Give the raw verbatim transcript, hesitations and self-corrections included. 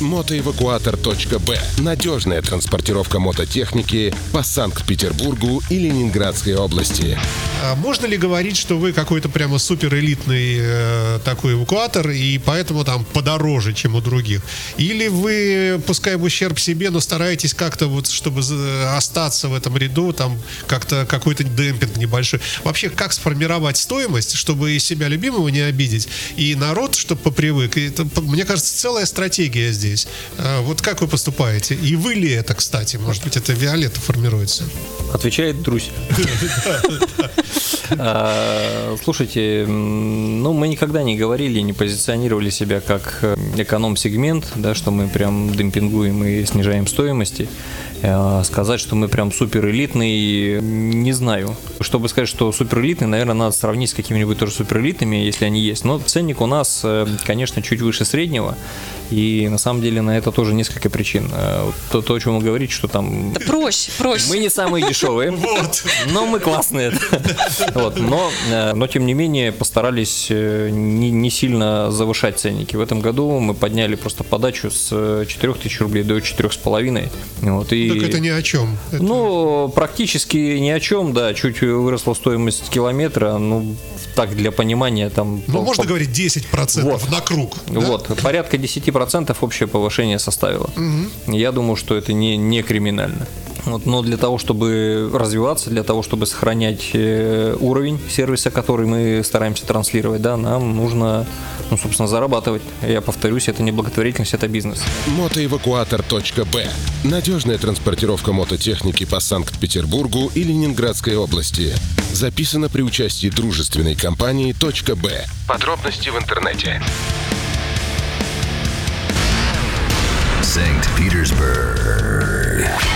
мотоэвакуатор точка бэ. Надежная транспортировка мототехники по Санкт-Петербургу и Ленинградской области. А можно ли говорить, что вы какой-то прямо суперэлитный э, такой эвакуатор, и поэтому там подороже, чем у других? Или вы, пускай в ущерб себе, но стараетесь как-то вот, чтобы остаться в этом ряду, там как-то какой-то демпинг небольшой? Вообще, как сформировать стоимость, чтобы и себя любимого не обидеть, и народ, чтобы попривык? И это, мне кажется, целая стратегия здесь. А вот как вы поступаете? И вы ли это, кстати? Может быть, это Виолетта формируется? Отвечает Друзь. Слушайте, ну мы никогда не говорили, не позиционировали себя как эконом-сегмент, да, что мы прям демпингуем и снижаем стоимости. Сказать, что мы прям суперэлитный, не знаю. Чтобы сказать, что суперэлитный, наверное, надо сравнить с какими-нибудь тоже суперэлитными, если они есть. Но ценник у нас, конечно, чуть выше среднего. И на самом деле на это тоже несколько причин. То, то о чем вы говорите, что там... Да проще, проще. Мы не самые дешевые, но мы классные. Вот, но, но, тем не менее, постарались не, не сильно завышать ценники. В этом году мы подняли просто подачу с четырех тысяч рублей до четырёх с половиной. Вот, и... Так это ни о чем. Это... Ну, практически ни о чем, да. Чуть выросла стоимость километра, ну, так, для понимания, там... Ну, по, можно по... говорить десять процентов вот. На круг. Да? Вот, порядка десять процентов общее повышение составило. Угу. Я думаю, что это не, не криминально. Вот, но для того, чтобы развиваться, для того, чтобы сохранять э, уровень сервиса, который мы стараемся транслировать, да, нам нужно, ну, собственно, зарабатывать. Я повторюсь, это не благотворительность, это бизнес. мотоэвакуатор точка бэ. Надежная транспортировка мототехники по Санкт-Петербургу и Ленинградской области. Записано при участии дружественной компании точка бэ. Подробности в интернете. Санкт-Петербург.